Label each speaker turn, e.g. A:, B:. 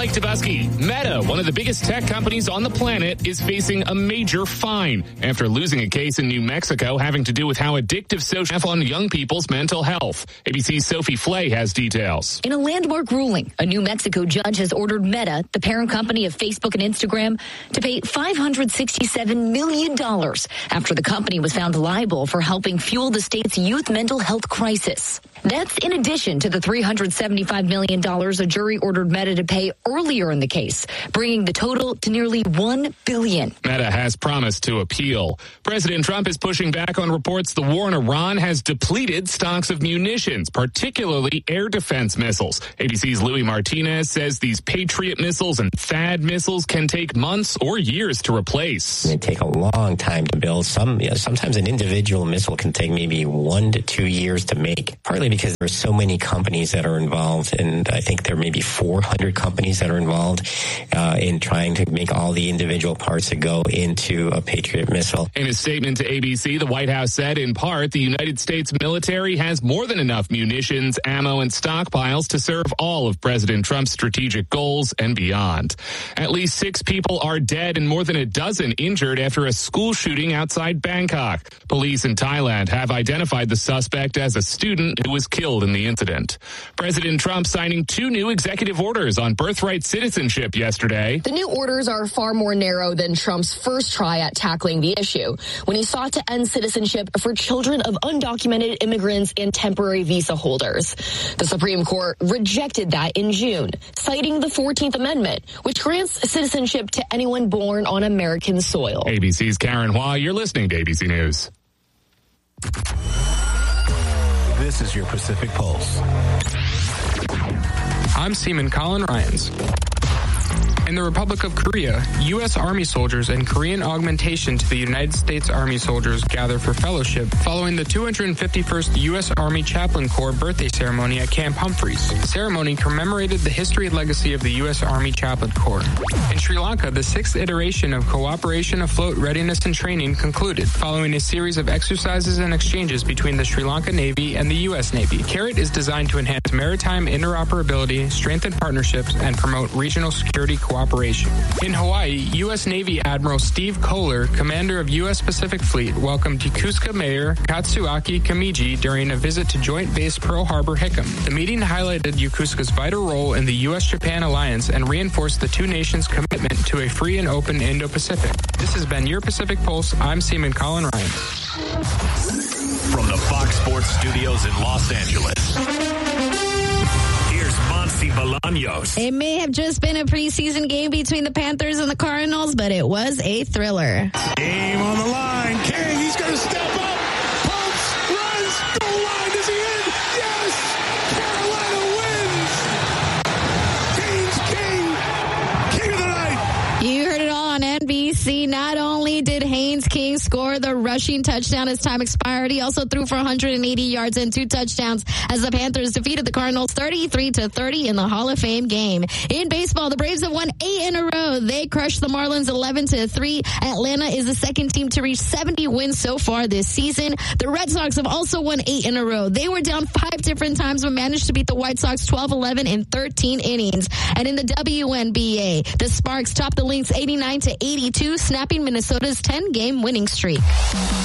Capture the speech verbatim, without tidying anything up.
A: Mike Dubusky. Meta, one of the biggest tech companies on the planet, is facing a major fine after losing a case in New Mexico having to do with how addictive social on young people's mental health. A B C's Sophie Flay has details.
B: In a landmark ruling, a New Mexico judge has ordered Meta, the parent company of Facebook and Instagram, to pay five hundred sixty-seven million dollars after the company was found liable for helping fuel the state's youth mental health crisis. That's in addition to the three hundred seventy-five million dollars a jury ordered Meta to pay earlier in the case, bringing the total to nearly one billion dollars.
A: Meta has promised to appeal. President Trump is pushing back on reports the war in Iran has depleted stocks of munitions, particularly air defense missiles. A B C's Louis Martinez says these Patriot missiles and THAAD missiles can take months or years to replace.
C: They take a long time to build. Some, you know, sometimes an individual missile can take maybe one to two years to make, partly because there's so many companies that are involved, and I think there may be four hundred companies that are involved uh, in trying to make all the individual parts that go into a Patriot missile.
A: In a statement to A B C, the White House said, in part, the United States military has more than enough munitions, ammo, and stockpiles to serve all of President Trump's strategic goals and beyond. At least six people are dead and more than a dozen injured after a school shooting outside Bangkok. Police in Thailand have identified the suspect as a student who was killed in the incident. President Trump signing two new executive orders on birthright citizenship yesterday.
D: The new orders are far more narrow than Trump's first try at tackling the issue, when he sought to end citizenship for children of undocumented immigrants and temporary visa holders. The Supreme Court rejected that in June, citing the fourteenth Amendment, which grants citizenship to anyone born on American soil.
A: A B C's Karen Hua, you're listening to A B C News.
E: This is your Pacific Pulse.
F: I'm Seaman Colin Ryans. In the Republic of Korea, U S Army soldiers and Korean augmentation to the United States Army soldiers gather for fellowship following the two hundred fifty-first U S Army Chaplain Corps birthday ceremony at Camp Humphreys. The ceremony commemorated the history and legacy of the U S Army Chaplain Corps. In Sri Lanka, the sixth iteration of Cooperation Afloat Readiness and Training concluded, following a series of exercises and exchanges between the Sri Lanka Navy and the U S Navy. CARET is designed to enhance maritime interoperability, strengthen partnerships, and promote regional security cooperation. Operation. In Hawaii, U S Navy Admiral Steve Kohler, commander of U S Pacific Fleet, welcomed Yokosuka Mayor Katsuaki Kamiji during a visit to Joint Base Pearl Harbor Hickam. The meeting highlighted Yokosuka's vital role in the U S Japan alliance and reinforced the two nations' commitment to a free and open Indo-Pacific. This has been your Pacific Pulse. I'm Seaman Colin Ryan.
E: From the Fox Sports Studios in Los Angeles, Bolaños.
G: It may have just been a preseason game between the Panthers and the Cardinals, but it was a thriller.
E: Game on the line. King, he's going to step up. Pumps, runs, goal line. Is he in? Yes! Carolina wins. Haynes King, king of the night.
G: You heard it all on N B C. Not only did Haynes King score the rushing touchdown as time expired, he also threw for one hundred eighty yards and two touchdowns as the Panthers defeated the Cardinals thirty-three to thirty in the Hall of Fame game. In baseball, the Braves have won eight in a row. They crushed the Marlins eleven to three. Atlanta is the second team to reach seventy wins so far this season. The Red Sox have also won eight in a row. They were down five different times but managed to beat the White Sox twelve eleven in thirteen innings. And in the W N B A, the Sparks topped the Lynx eighty-nine to eighty-two, snapping Minnesota's ten-game winning streak.